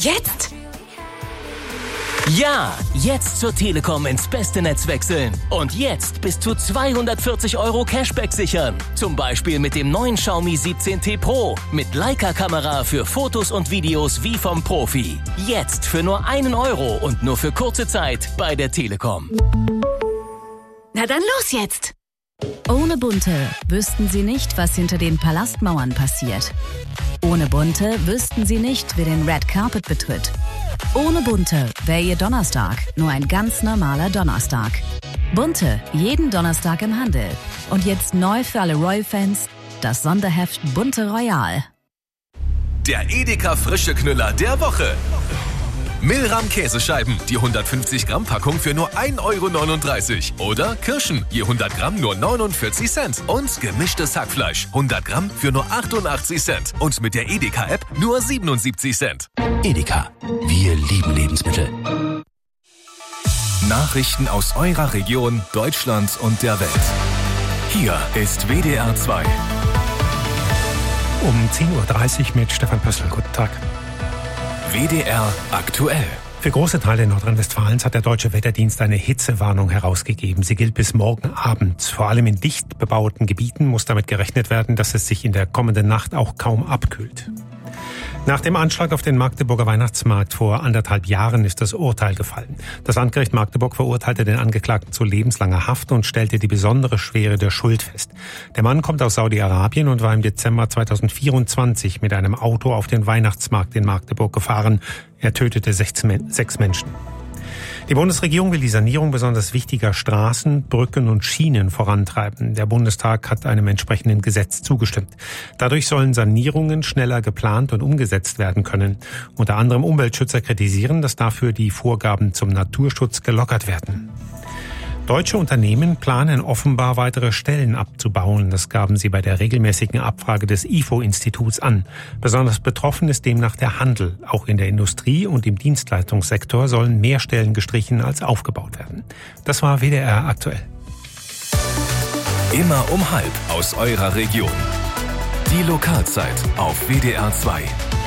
Jetzt? Ja, jetzt zur Telekom ins beste Netz wechseln. Und jetzt bis zu 240 € Cashback sichern. Zum Beispiel mit dem neuen Xiaomi 17T Pro. Mit Leica-Kamera für Fotos und Videos wie vom Profi. Jetzt für nur 1 € und nur für kurze Zeit bei der Telekom. Na dann los jetzt! Ohne Bunte wüssten Sie nicht, was hinter den Palastmauern passiert. Ohne Bunte wüssten Sie nicht, wer den Red Carpet betritt. Ohne Bunte wäre Ihr Donnerstag nur ein ganz normaler Donnerstag. Bunte, jeden Donnerstag im Handel. Und jetzt neu für alle Royal-Fans, das Sonderheft Bunte Royal. Der Edeka frische Knüller der Woche. Milram Käsescheiben, die 150 Gramm Packung für nur 1,39 €. Oder Kirschen, je 100 Gramm nur 49 Cent. Und gemischtes Hackfleisch, 100 Gramm für nur 88 Cent. Und mit der Edeka-App nur 77 Cent. Edeka, wir lieben Lebensmittel. Nachrichten aus eurer Region, Deutschland und der Welt. Hier ist WDR 2. Um 10:30 Uhr mit Stefan Pössl. Guten Tag. WDR aktuell. Für große Teile Nordrhein-Westfalens hat der Deutsche Wetterdienst eine Hitzewarnung herausgegeben. Sie gilt bis morgen Abend. Vor allem in dicht bebauten Gebieten muss damit gerechnet werden, dass es sich in der kommenden Nacht auch kaum abkühlt. Nach dem Anschlag auf den Magdeburger Weihnachtsmarkt vor 1,5 Jahren ist das Urteil gefallen. Das Landgericht Magdeburg verurteilte den Angeklagten zu lebenslanger Haft und stellte die besondere Schwere der Schuld fest. Der Mann kommt aus Saudi-Arabien und war im Dezember 2024 mit einem Auto auf den Weihnachtsmarkt in Magdeburg gefahren. Er tötete 6 Menschen. Die Bundesregierung will die Sanierung besonders wichtiger Straßen, Brücken und Schienen vorantreiben. Der Bundestag hat einem entsprechenden Gesetz zugestimmt. Dadurch sollen Sanierungen schneller geplant und umgesetzt werden können. Unter anderem Umweltschützer kritisieren, dass dafür die Vorgaben zum Naturschutz gelockert werden. Deutsche Unternehmen planen offenbar weitere Stellen abzubauen. Das gaben sie bei der regelmäßigen Abfrage des IFO-Instituts an. Besonders betroffen ist demnach der Handel. Auch in der Industrie und im Dienstleistungssektor sollen mehr Stellen gestrichen als aufgebaut werden. Das war WDR aktuell. Immer um 12:30 aus eurer Region. Die Lokalzeit auf WDR 2.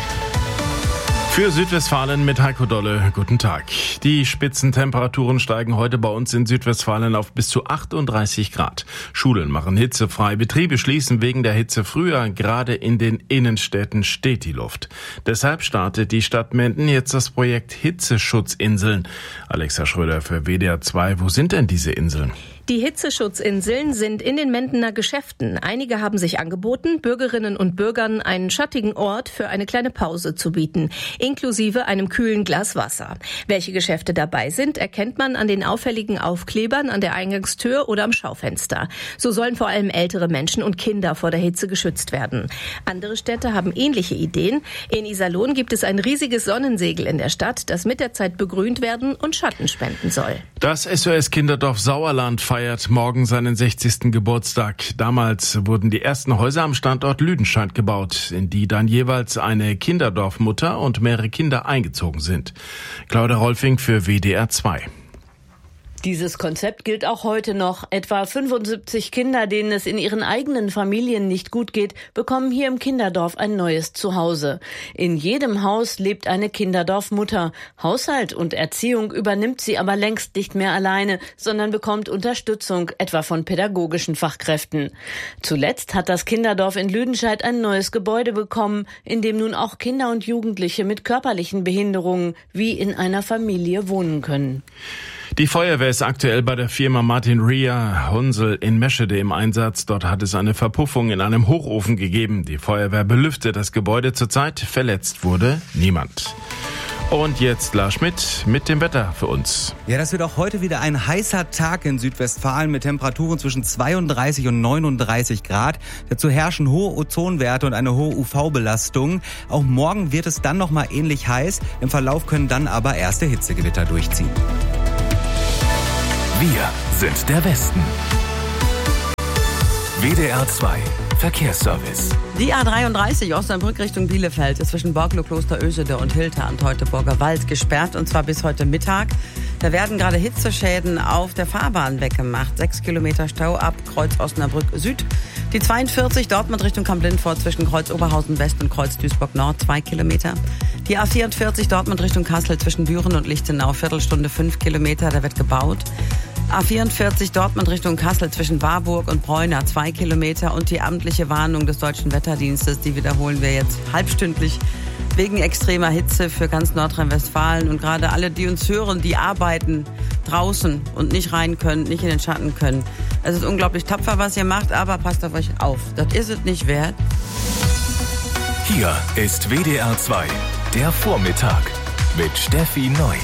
Für Südwestfalen mit Heiko Dolle, guten Tag. Die Spitzentemperaturen steigen heute bei uns in Südwestfalen auf bis zu 38 Grad. Schulen machen hitzefrei, Betriebe schließen wegen der Hitze früher. Gerade in den Innenstädten steht die Luft. Deshalb startet die Stadt Menden jetzt das Projekt Hitzeschutzinseln. Alexa Schröder für WDR 2, wo sind denn diese Inseln? Die Hitzeschutzinseln sind in den Mendener Geschäften. Einige haben sich angeboten, Bürgerinnen und Bürgern einen schattigen Ort für eine kleine Pause zu bieten, inklusive einem kühlen Glas Wasser. Welche Geschäfte dabei sind, erkennt man an den auffälligen Aufklebern an der Eingangstür oder am Schaufenster. So sollen vor allem ältere Menschen und Kinder vor der Hitze geschützt werden. Andere Städte haben ähnliche Ideen. In Iserlohn gibt es ein riesiges Sonnensegel in der Stadt, das mit der Zeit begrünt werden und Schatten spenden soll. Das SOS Kinderdorf Sauerland feiert morgen seinen 60. Geburtstag. Damals wurden die ersten Häuser am Standort Lüdenscheid gebaut, in die dann jeweils eine Kinderdorfmutter und mehrere Kinder eingezogen sind. Claudia Rolfing für WDR 2. Dieses Konzept gilt auch heute noch. Etwa 75 Kinder, denen es in ihren eigenen Familien nicht gut geht, bekommen hier im Kinderdorf ein neues Zuhause. In jedem Haus lebt eine Kinderdorfmutter. Haushalt und Erziehung übernimmt sie aber längst nicht mehr alleine, sondern bekommt Unterstützung, etwa von pädagogischen Fachkräften. Zuletzt hat das Kinderdorf in Lüdenscheid ein neues Gebäude bekommen, in dem nun auch Kinder und Jugendliche mit körperlichen Behinderungen wie in einer Familie wohnen können. Die Feuerwehr ist aktuell bei der Firma Martin Ria Hunsel in Meschede im Einsatz. Dort hat es eine Verpuffung in einem Hochofen gegeben. Die Feuerwehr belüftet das Gebäude zurzeit. Verletzt wurde niemand. Und jetzt Lars Schmidt mit dem Wetter für uns. Ja, das wird auch heute wieder ein heißer Tag in Südwestfalen mit Temperaturen zwischen 32 und 39 Grad. Dazu herrschen hohe Ozonwerte und eine hohe UV-Belastung. Auch morgen wird es dann nochmal ähnlich heiß. Im Verlauf können dann aber erste Hitzegewitter durchziehen. Wir sind der Westen. WDR 2 Verkehrsservice. Die A33 Osnabrück Richtung Bielefeld ist zwischen Borglo, Kloster Ösede und Hilter und Teutoburger Wald gesperrt, und zwar bis heute Mittag. Da werden gerade Hitzeschäden auf der Fahrbahn weggemacht. 6 Kilometer Stau ab Kreuz Osnabrück Süd. Die 42 Dortmund Richtung Kamp-Lindfort zwischen Kreuz Oberhausen West und Kreuz Duisburg Nord 2 Kilometer. Die A44 Dortmund Richtung Kassel zwischen Büren und Lichtenau, Viertelstunde 5 Kilometer, da wird gebaut. A44 Dortmund Richtung Kassel zwischen Warburg und Bräuna, 2 Kilometer. Und die amtliche Warnung des Deutschen Wetterdienstes, die wiederholen wir jetzt halbstündlich wegen extremer Hitze für ganz Nordrhein-Westfalen. Und gerade alle, die uns hören, die arbeiten draußen und nicht rein können, nicht in den Schatten können. Es ist unglaublich tapfer, was ihr macht, aber passt auf euch auf. Das ist es nicht wert. Hier ist WDR 2, der Vormittag mit Steffi Neu.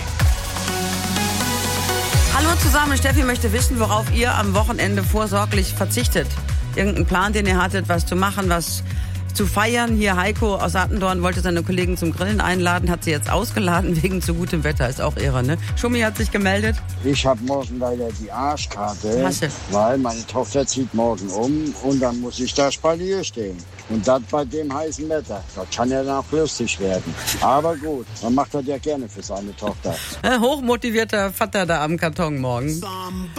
Hallo zusammen, Steffi möchte wissen, worauf ihr am Wochenende vorsorglich verzichtet. Irgendeinen Plan, den ihr hattet, was zu machen, was zu feiern. Hier Heiko aus Attendorn wollte seine Kollegen zum Grillen einladen, hat sie jetzt ausgeladen wegen zu gutem Wetter. Ist auch Ehre, ne? Schumi hat sich gemeldet. Ich habe morgen leider die Arschkarte, weil meine Tochter zieht morgen um und dann muss ich da Spalier stehen. Und das bei dem heißen Wetter. Das kann ja dann auch lustig werden. Aber gut, man macht das ja gerne für seine Tochter. Hochmotivierter Vater da am Karton morgen.